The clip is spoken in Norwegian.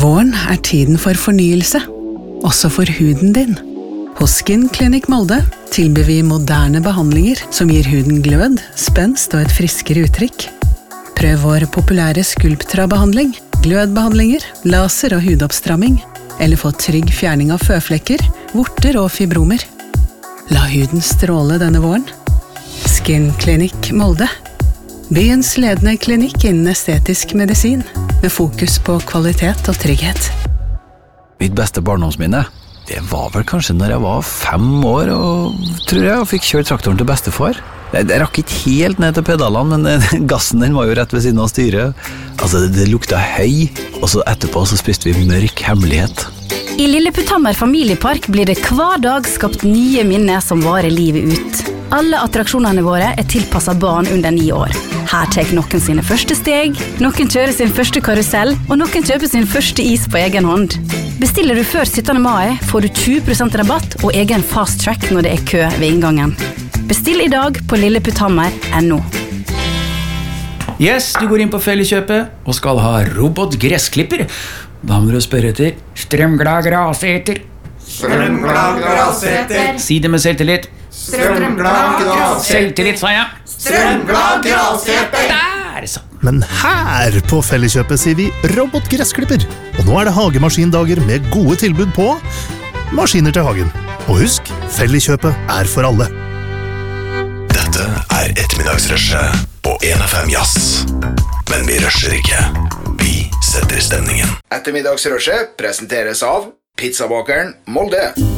Våren tiden for fornyelse, også for huden din. Hos Skin Clinic Molde tilbyr vi moderne behandlinger som gir huden glød, spenst og et friskere uttrykk. Prøv vår populære Sculptra-behandling, glødbehandlinger, laser og hudoppstramming, eller få trygg fjerning av føflekker, vorter og fibromer. La huden stråle denne våren. Skin Clinic Molde. Byens ledende klinikk innen estetisk medisin, med fokus på kvalitet og trygghet. Mitt beste barndomsminne, det var vel kanskje når jeg var 5 år, og tror jeg fikk kjørt traktoren til bestefar. Jeg rakk ikke helt ned til pedalene, men gassen den var jo rett ved siden av styret. Altså, det lukta høy, og så etterpå så spiste vi mørk hemmelighet. I Lilleputthammer familiepark blir det hver dag skapt nye minner som varer livet ut. Alle attraksjonene våre tilpasset barn under 9 år. Her tar noen sine første steg, noen kjører sin første karusell, og noen kjøper sin første is på egen hånd. Bestiller du før 17. mai, får du 20% rabatt og egen fast track når det kø ved inngangen. Bestill i dag på lilleputthammer.no. Yes, du går inn på Felleskjøpet og skal ha robotgressklipper. Da må du spørre etter strømglad graseter. Strømglad graseter. Si det med selvtillit. Strømglad graseter. Selvtillit, sa jeg. Strømglad graseter. Der, så. Men her på Felleskjøpet sier vi robotgressklipper. Og nå det hagemaskindager med gode tilbud på maskiner til hagen. Og husk, Felleskjøpet for alle. Dette ettermiddagsrushet på 1FM Jazz. Men vi rusher ikke. Vi setter stemningen. Ettermiddagsrushet presenteres av Pizzabakeren Molde.